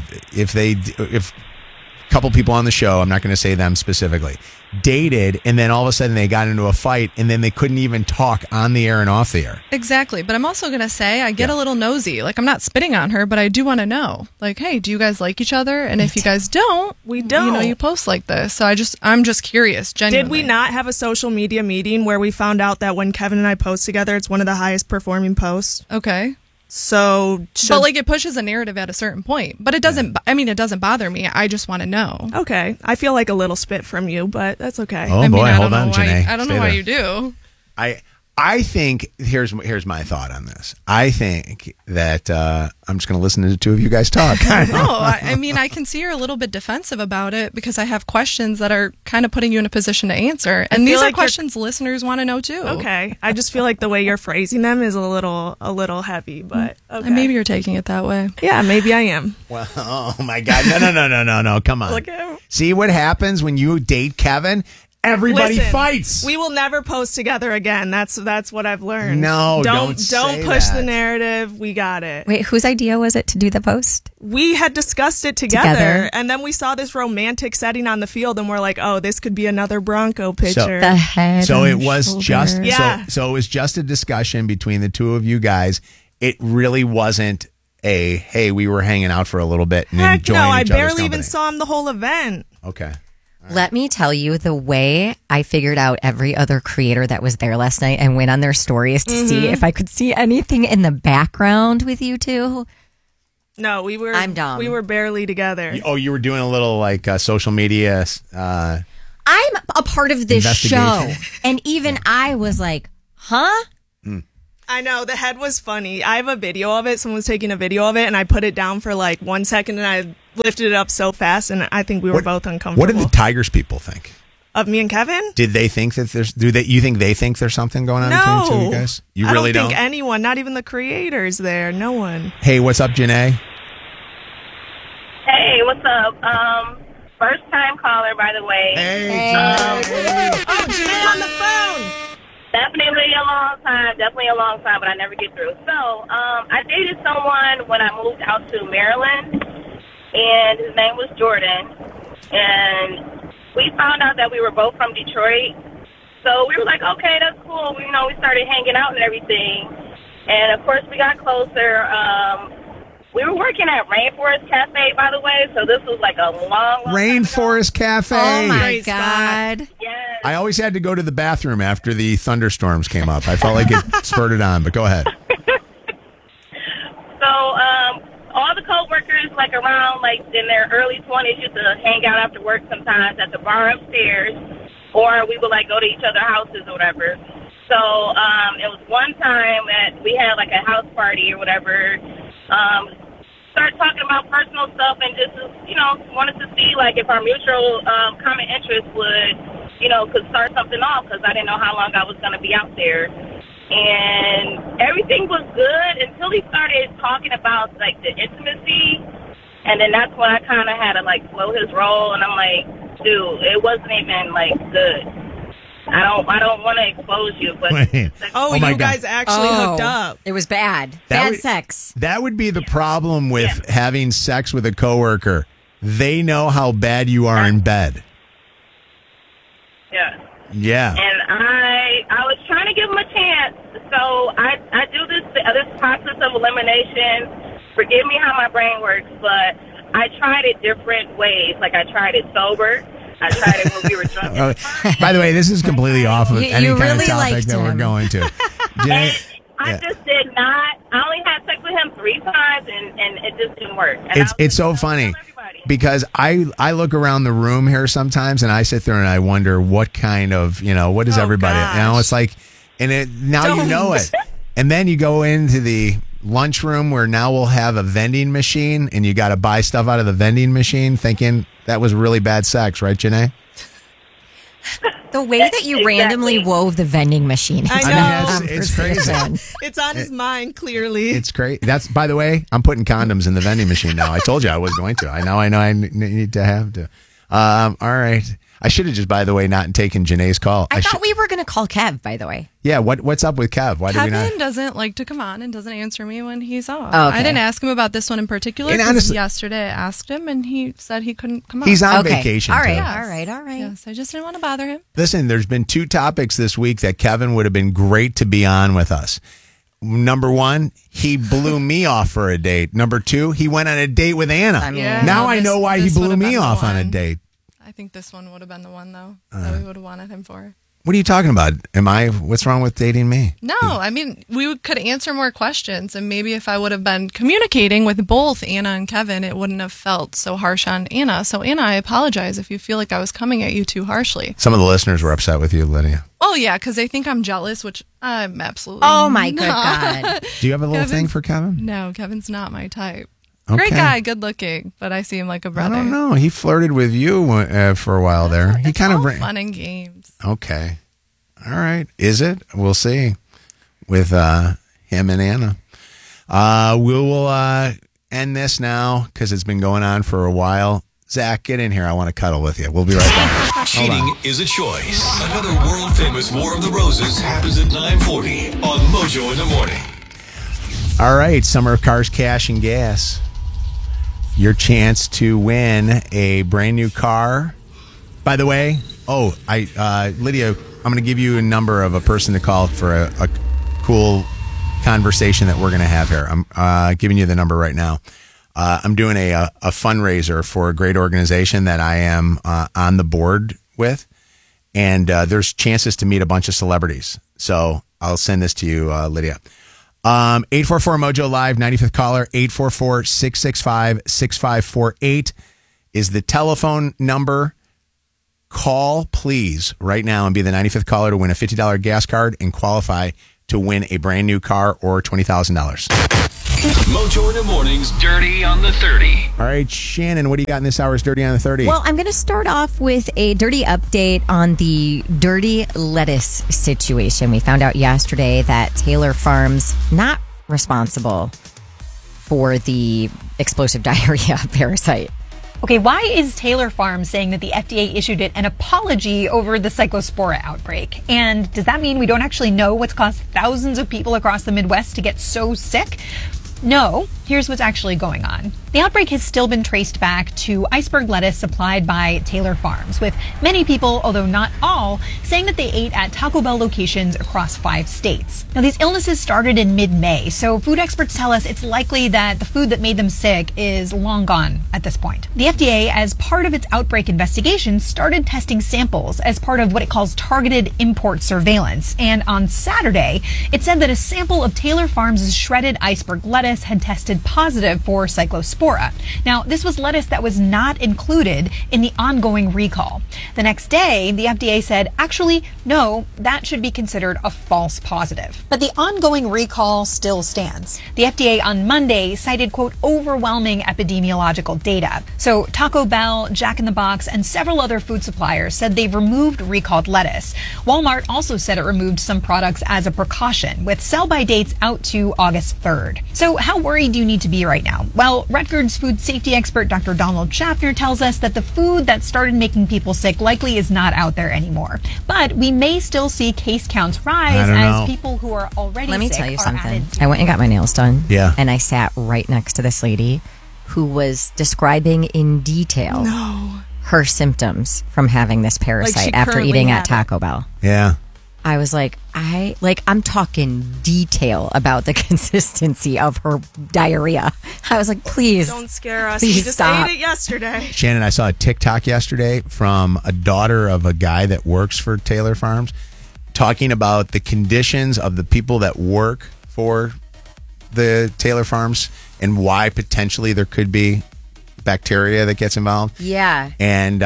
A: couple people on the show, I'm not going to say them specifically, dated, and then all of a sudden they got into a fight, and then they couldn't even talk on the air and off the air?
P: Exactly. But I'm also going to say I get a little nosy. Like, I'm not spitting on her, but I do want to know. Like, hey, do you guys like each other? And if you guys don't,
F: we don't.
P: You post like this. So I'm just curious, genuinely.
F: Did we not have a social media meeting where we found out that when Kevin and I post together, it's one of the highest performing posts?
P: Okay.
F: So,
P: but like it pushes a narrative at a certain point. But it doesn't. I mean, it doesn't bother me. I just want to know.
F: Okay, I feel like a little spit from you, but that's okay.
A: Oh boy, hold on, Janae.
P: I don't know why you do.
A: I think here's my thought on this. I think that I'm just going to listen to the two of you guys talk.
P: No, I mean, I can see you're a little bit defensive about it because I have questions that are kind of putting you in a position to answer, and these are questions listeners want to know too.
F: Okay, I just feel like the way you're phrasing them is a little heavy, but okay.
P: And maybe you're taking it that way.
F: Yeah, maybe I am.
A: Well, oh my God, no, come on.
F: Look at him.
A: See what happens when you date Kevin? Everybody fights.
F: We will never post together again. That's what I've learned.
A: No,
F: don't push
A: that.
F: the narrative. We got it.
B: Wait, whose idea was it to do the post?
F: We had discussed it together. And then we saw this romantic setting on the field, and we're like, "Oh, this could be another Bronco picture."
B: The head.
A: So it was
B: shoulder.
A: just
F: Yeah.
A: so it was just a discussion between the two of you guys. It really wasn't a hey, we were hanging out for a little bit and
F: Heck
A: enjoying
F: no, I
A: each other's
F: barely even
A: company.
F: saw him the whole event.
A: Okay.
B: Let me tell you, the way I figured out every other creator that was there last night and went on their stories to see if I could see anything in the background with you two.
F: No, we were.
B: I'm dumb.
F: We were barely together.
A: You were doing a little like social media.
B: I'm a part of this show,
A: Investigation.
B: and even I was like, "Huh."
F: I know, the head was funny. I have a video of it. Someone was taking a video of it, and I put it down for like 1 second, and I lifted it up so fast, and I think we were both uncomfortable.
A: What did the Tigers people think?
F: Of me and Kevin?
A: Did they think that you think they think there's something going on between the two of you guys? You really
F: I don't think anyone, not even the creators there. No one.
A: Hey, what's up, Janae?
T: Hey, what's up? First time caller, by the way.
A: Hey.
F: Oh, Janae on the phone.
T: Definitely a long time, but I never get through. So, I dated someone when I moved out to Maryland, and his name was Jordan, and we found out that we were both from Detroit, so we were like, okay, that's cool. We started hanging out and everything, and of course we got closer. We were working at Rainforest Cafe, by the way, so this was like a long
A: Rainforest Cafe.
B: Oh my God!
T: Yes.
A: I always had to go to the bathroom after the thunderstorms came up. I felt like it spurted on, but go ahead.
T: So, all the co-workers, like around, like in their early 20s, used to hang out after work sometimes at the bar upstairs, or we would like go to each other's houses or whatever. So, it was one time that we had like a house party or whatever. Started talking about personal stuff and just, wanted to see like if our mutual common interest would, could start something off, because I didn't know how long I was going to be out there. And everything was good until he started talking about like the intimacy, and then that's when I kind of had to like slow his roll, and I'm like, dude, it wasn't even like good. I don't want to expose you, but
F: you guys actually hooked up.
B: It was bad.
A: That
B: Bad
A: would-
B: sex.
A: That would be the problem with having sex with a coworker. They know how bad you are in bed.
T: Yeah.
A: Yeah.
T: And I was trying to give him a chance. So I do this process of elimination. Forgive me how my brain works, but I tried it different ways. Like I tried it sober. I tried it when we were drunk.
A: By the way, this is completely off of
B: You
A: any kind
B: really
A: of topic
B: liked
A: that we're
B: him.
A: going to. Janae,
T: I just did not. I only had sex with him 3 times, and it just didn't work. And
A: it's so funny because I look around the room here sometimes and I sit there and I wonder what kind of, what is everybody, it's like, and you know it. And then you go into the lunchroom where now we'll have a vending machine and you got to buy stuff out of the vending machine thinking that was really bad sex, right, Janae?
B: The way that you randomly wove the vending machine into
F: I know.
B: that
A: It's crazy.
B: conversation.
F: It's on his mind, clearly.
A: It's great. That's, by the way, I'm putting condoms in the vending machine now. I told you I was going to. I know I need to have to. All right. I should have just, by the way, not taken Janae's call.
B: I thought we were going to call Kev, by the way.
A: Yeah, what's up with Kev? Why did we not?
P: Kevin doesn't like to come on and doesn't answer me when he's off.
B: Oh, okay.
P: I didn't ask him about this one in particular
A: And
P: because
A: honestly-
P: yesterday I asked him and he said he couldn't come on.
A: He's on vacation,
B: All right,
A: too.
B: all right.
P: Yes, I just didn't want to bother him.
A: Listen, there's been 2 topics this week that Kevin would have been great to be on with us. Number 1, he blew me off for a date. Number 2, he went on a date with Anna. Now I know why he blew me off on a date.
P: I think this one would have been the one, though, that we would have wanted him for.
A: What are you talking about? What's wrong with dating me?
P: No, I mean, we could answer more questions, and maybe if I would have been communicating with both Anna and Kevin, it wouldn't have felt so harsh on Anna. So, Anna, I apologize if you feel like I was coming at you too harshly.
A: Some of the listeners were upset with you, Lydia.
P: Oh, yeah, because they think I'm jealous, which I'm absolutely
B: Oh, my good
P: not.
B: God.
A: Do you have a little
P: Kevin's-
A: thing for Kevin?
P: No, Kevin's not my type.
A: Okay.
P: Great guy, good looking, but I see him like a
A: I
P: brother.
A: don't know. He flirted with you for a while there. He kind of
P: Fun and games.
A: Okay. All right. Is it? We'll see with him and Anna. We will end this now because it's been going on for a while. Zach, get in here. I want to cuddle with you. We'll be right back. Hold
D: Cheating
A: on.
D: is a choice. Another world-famous War of the Roses happens at 9:40 on Mojo in the Morning.
A: All right. Summer of Cars, Cash, and Gas. Your chance to win a brand new car. By the way, Lydia, I'm going to give you a number of a person to call for a cool conversation that we're going to have here. I'm giving you the number right now. I'm doing a fundraiser for a great organization that I am on the board with, and there's chances to meet a bunch of celebrities. So I'll send this to you, Lydia. 844-MOJO Live, 95th caller, 844-665-6548 is the telephone number. Call, please, right now and be the 95th caller to win a $50 gas card and qualify to win a brand new car or $20,000.
D: Mojo in the mornings, Dirty on the 30.
A: All right, Shannon, what do you got in this hour's Dirty on the 30?
B: Well, I'm going to start off with a dirty update on the dirty lettuce situation. We found out yesterday that Taylor Farms not responsible for the explosive diarrhea parasite.
U: Okay, why is Taylor Farms saying that the FDA issued it an apology over the Cyclospora outbreak? And does that mean we don't actually know what's caused thousands of people across the Midwest to get so sick? No, here's what's actually going on. The outbreak has still been traced back to iceberg lettuce supplied by Taylor Farms, with many people, although not all, saying that they ate at Taco Bell locations across 5 states. Now, these illnesses started in mid-May, so food experts tell us it's likely that the food that made them sick is long gone at this point. The FDA, as part of its outbreak investigation, started testing samples as part of what it calls targeted import surveillance. And on Saturday, it said that a sample of Taylor Farms' shredded iceberg lettuce had tested positive for Cyclospora. Now, this was lettuce that was not included in the ongoing recall. The next day, the FDA said, actually, no, that should be considered a false positive. But the ongoing recall still stands. The FDA on Monday cited, quote, overwhelming epidemiological data. So Taco Bell, Jack in the Box, and several other food suppliers said they've removed recalled lettuce. Walmart also said it removed some products as a precaution, with sell-by dates out to August 3rd. So how worried do you need to be right now? Well, Rutgers food safety expert Dr. Donald Schaffner tells us that the food that started making people sick likely is not out there anymore. But we may still see case counts rise as people who are already sick.
B: Let me tell you something. I went and got my nails done.
A: Yeah.
B: And I sat right next to this lady who was describing in detail her symptoms from having this parasite after eating at Taco Bell.
A: Yeah.
B: I was like, I'm talking detail about the consistency of her diarrhea. I was like, please.
F: Don't scare us.
B: Please
F: You just
B: stop.
F: ate it yesterday.
A: Shannon, I saw a TikTok yesterday from a daughter of a guy that works for Taylor Farms talking about the conditions of the people that work for the Taylor Farms and why potentially there could be bacteria that gets involved.
B: Yeah.
A: And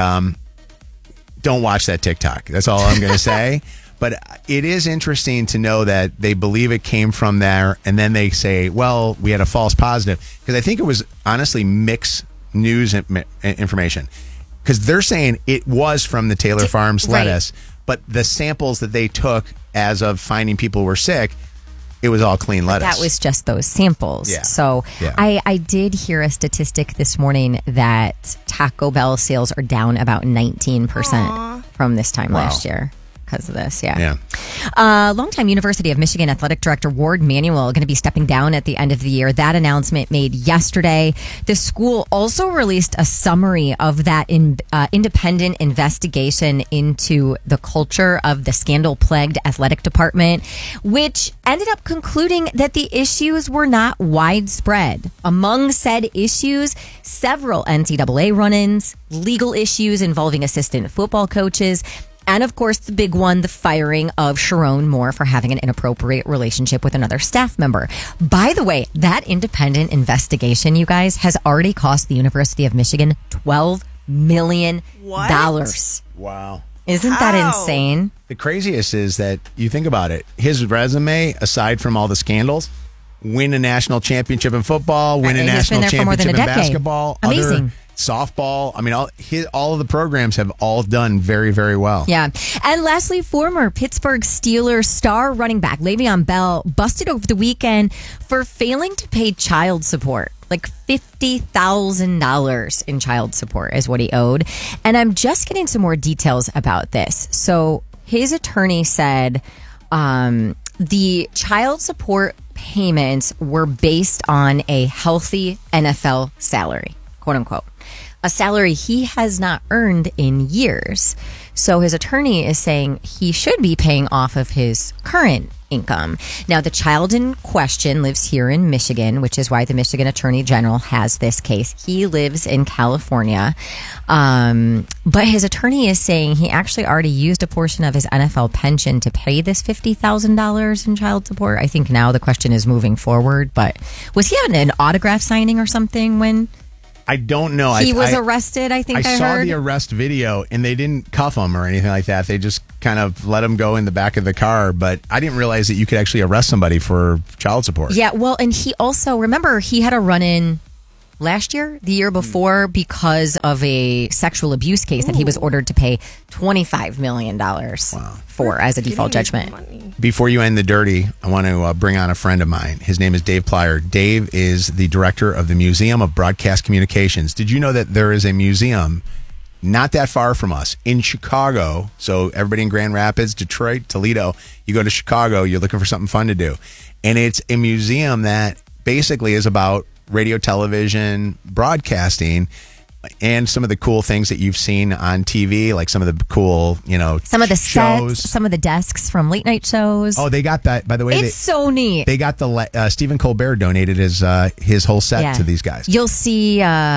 A: don't watch that TikTok. That's all I'm going to say. But it is interesting to know that they believe it came from there, and then they say, well, we had a false positive. Because I think it was honestly mixed news information. Because they're saying it was from the Taylor Farms lettuce, but the samples that they took as of finding people were sick, it was all clean lettuce.
B: That was just those samples.
A: Yeah.
B: So
A: Yeah.
B: I did hear a statistic this morning that Taco Bell sales are down about 19% from this time last year. Because of this, yeah. Longtime University of Michigan Athletic Director Ward Manuel going to be stepping down at the end of the year. That announcement made yesterday. The school also released a summary of that independent investigation into the culture of the scandal-plagued athletic department, which ended up concluding that the issues were not widespread. Among said issues, several NCAA run-ins, legal issues involving assistant football coaches, and, of course, the big one, the firing of Sharon Moore for having an inappropriate relationship with another staff member. By the way, that independent investigation, you guys, has already cost the University of Michigan $12 million.
A: Wow.
B: Isn't that insane?
A: The craziest is that you think about it. His resume, aside from all the scandals, win a national championship in football, win a national championship in basketball.
B: Amazing.
A: Other softball. I mean, all of the programs have all done very, very well.
B: Yeah. And lastly, former Pittsburgh Steelers star running back Le'Veon Bell busted over the weekend for failing to pay child support. Like $50,000 in child support is what he owed. And I'm just getting some more details about this. So his attorney said the child support payments were based on a healthy NFL salary, quote unquote. A salary he has not earned in years. So his attorney is saying he should be paying off of his current income. Now, the child in question lives here in Michigan, which is why the Michigan Attorney General has this case. He lives in California, but his attorney is saying he actually already used a portion of his NFL pension to pay this $50,000 in child support. I think now the question is moving forward, but was he having an autograph signing or something when...
A: I don't know.
B: He was arrested, I think I
A: saw
B: heard.
A: the arrest video, and they didn't cuff him or anything like that. They just kind of let him go in the back of the car. But I didn't realize that you could actually arrest somebody for child support.
B: Yeah, well, and he also, remember, he had a run-in last year, the year before, because of a sexual abuse case that he was ordered to pay $25 million for as a default judgment.
A: Before you end the dirty, I want to bring on a friend of mine. His name is Dave Plyer. Dave is the director of the Museum of Broadcast Communications. Did you know that there is a museum not that far from us in Chicago? So everybody in Grand Rapids, Detroit, Toledo, you go to Chicago, you're looking for something fun to do. And it's a museum that basically is about radio, television, broadcasting, and some of the cool things that you've seen on TV, like some of the cool,
B: some of the
A: shows.
B: sets, some of the desks from late night shows.
A: Oh, they got that. By the way,
B: it's so neat.
A: They got the Stephen Colbert donated his whole set to these guys.
B: You'll see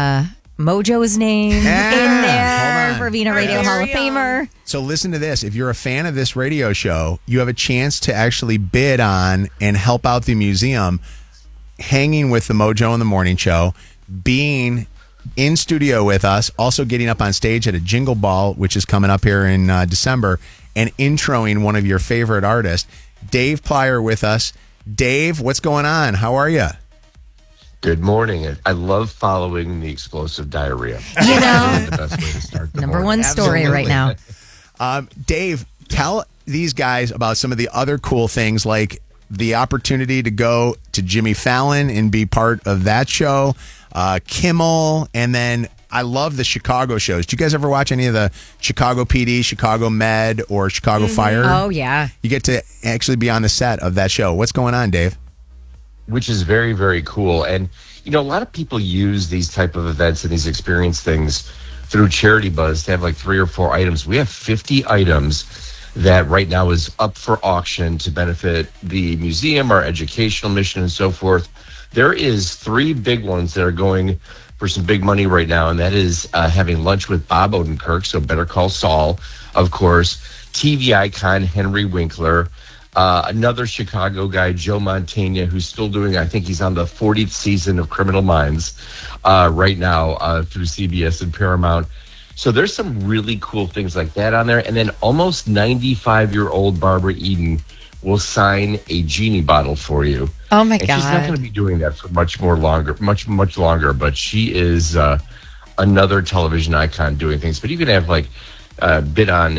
B: Mojo's name in there for being a Radio Hall of Famer.
A: So listen to this. If you're a fan of this radio show, you have a chance to actually bid on and help out the museum, hanging with the Mojo in the Morning Show, being in studio with us, also getting up on stage at a Jingle Ball, which is coming up here in December, and introing one of your favorite artists. Dave Plyer with us. Dave, what's going on? How are you?
E: Good morning. I love following the explosive diarrhea.
B: The
E: best way to start the
B: number
E: morning.
B: one story right now.
A: Dave, tell these guys about some of the other cool things, like the opportunity to go to Jimmy Fallon and be part of that show, Kimmel, and then I love the Chicago shows. Do you guys ever watch any of the Chicago PD, Chicago Med, or Chicago Fire?
B: Oh, yeah.
A: You get to actually be on the set of that show. What's going on, Dave?
E: Which is very, very cool. And, a lot of people use these type of events and these experience things through Charity Buzz to have like 3 or 4 items. We have 50 items that right now is up for auction to benefit the museum, our educational mission, and so forth. There is 3 big ones that are going for some big money right now, and that is having lunch with Bob Odenkirk, so Better Call Saul, of course, TV icon Henry Winkler, another Chicago guy, Joe Mantegna, who's still doing, I think he's on the 40th season of Criminal Minds right now through CBS and Paramount. So there's some really cool things like that on there. And then almost 95-year-old Barbara Eden will sign a genie bottle for you.
B: Oh, my
E: God.
B: God.
E: She's not going to be doing that for much longer, but she is another television icon doing things. But you can have bid on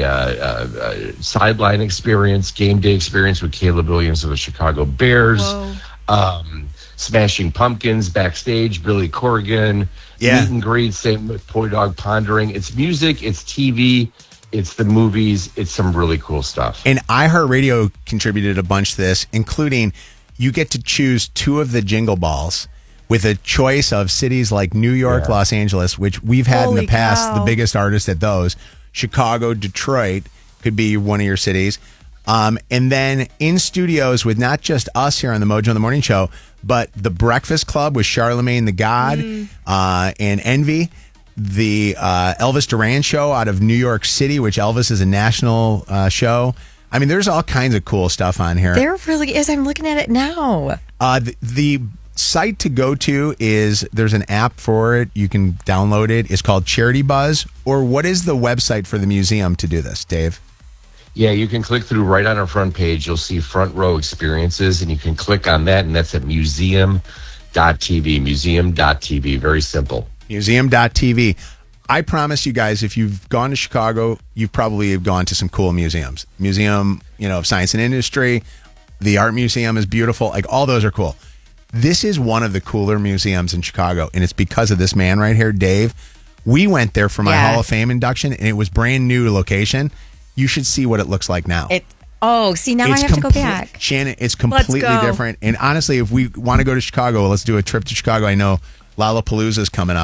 E: a sideline experience, game day experience with Caleb Williams of the Chicago Bears, Smashing Pumpkins backstage, Billy Corrigan, meet and greet, same with Toy Dog Pondering. It's music, it's TV, it's the movies, it's some really cool stuff.
A: And iHeartRadio contributed a bunch to this, including you get to choose 2 of the Jingle Balls with a choice of cities like New York, Los Angeles, which we've had in the past, the biggest artists at those. Chicago, Detroit could be one of your cities. And then in studios with not just us here on the Mojo in the Morning Show, but the Breakfast Club with Charlemagne the God and Envy, the Elvis Duran show out of New York City, which Elvis is a national show. I mean, there's all kinds of cool stuff on here.
B: There really is. I'm looking at it now.
A: The site to go to is, there's an app for it. You can download it. It's called Charity Buzz. Or what is the website for the museum to do this, Dave?
E: Yeah, you can click through right on our front page. You'll see front row experiences, and you can click on that, and that's at museum.tv. Museum.tv. Very simple.
A: Museum.tv. I promise you guys, if you've gone to Chicago, you probably have gone to some cool museums. Museum, of Science and Industry. The Art Museum is beautiful. Like, all those are cool. This is one of the cooler museums in Chicago, and it's because of this man right here, Dave. We went there for my Hall of Fame induction, and it was brand new location. You should see what it looks like now.
B: Now I have to go back.
A: Shannon, it's completely different. And honestly, if we want to go to Chicago, let's do a trip to Chicago. I know Lollapalooza is coming up.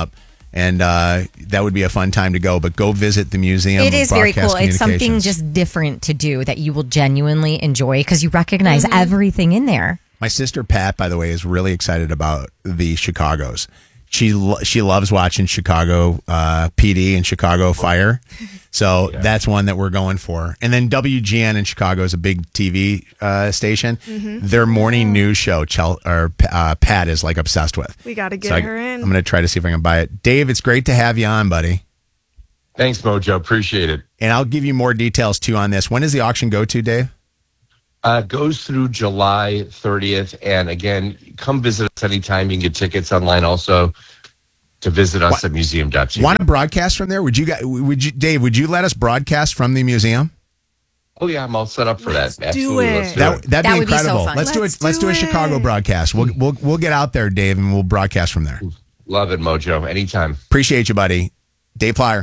A: And that would be a fun time to go. But go visit the Museum.
B: It
A: of
B: is very
A: Broadcast
B: cool. It's something
A: Communications.
B: just different to do that you will genuinely enjoy because you recognize everything in there.
A: My sister Pat, by the way, is really excited about the Chicagos. She loves watching Chicago PD and Chicago Fire. So that's one that we're going for. And then WGN in Chicago is a big TV station. Their morning news show, Pat is like obsessed with.
F: We got to get her in.
A: I'm going to try to see if I can buy it. Dave, it's great to have you on, buddy.
E: Thanks, Mojo. Appreciate it.
A: And I'll give you more details, too, on this. When does the auction go to, Dave?
E: Goes through July 30th. And again, come visit us anytime. You can get tickets online also to visit us at museum.tv.
A: Want to broadcast from there? Dave, would you let us broadcast from the museum?
E: Oh, yeah, I'm all set up for that.
F: Do it.
A: That'd be
B: That would be so
A: incredible.
B: fun.
A: Let's do a Chicago broadcast. We'll get out there, Dave, and we'll broadcast from there.
E: Love it, Mojo. Anytime.
A: Appreciate you, buddy. Dave Plyer.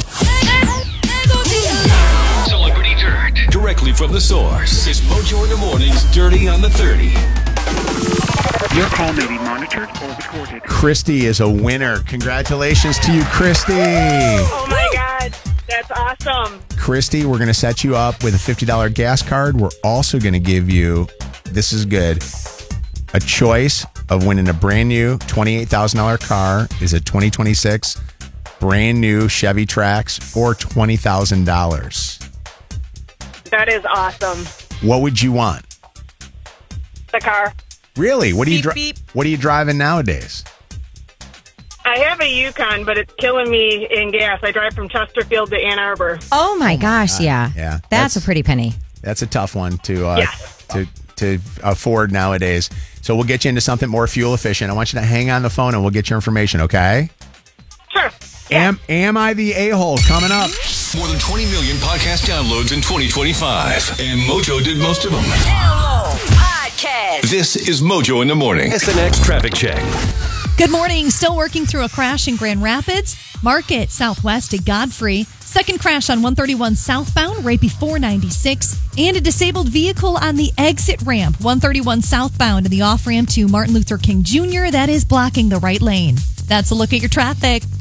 D: Celebrity Dirt. Directly from the source. It's Mojo in the Morning's Dirty on the 30.
G: Your call may be monitored or recorded.
A: Christy is a winner. Congratulations to you, Christy.
V: Oh, my God. That's awesome.
A: Christy, we're going to set you up with a $50 gas card. We're also going to give you, this is good, a choice of winning a brand new $28,000 car is a 2026 brand new Chevy Trax for $20,000.
V: That is awesome.
A: What would you want?
V: The car.
A: Really? What are you
V: Beep,
A: What are you driving nowadays?
V: I have a Yukon, but it's killing me in gas. I drive from Chesterfield to Ann Arbor.
B: Oh my gosh, yeah.
A: Yeah.
B: That's a pretty penny.
A: That's a tough one to afford nowadays. So we'll get you into something more fuel efficient. I want you to hang on the phone and we'll get your information, okay?
V: Sure.
A: Am I the a-hole? Coming up.
D: More than 20 million podcast downloads in 2025. And Mojo did most of them.
M: Podcast.
D: This is Mojo in the Morning. SNX Traffic Check.
W: Good morning. Still working through a crash in Grand Rapids. Market southwest at Godfrey. Second crash on 131 southbound right before 96. And a disabled vehicle on the exit ramp, 131 southbound in the off-ramp to Martin Luther King Jr. That is blocking the right lane. That's a look at your traffic.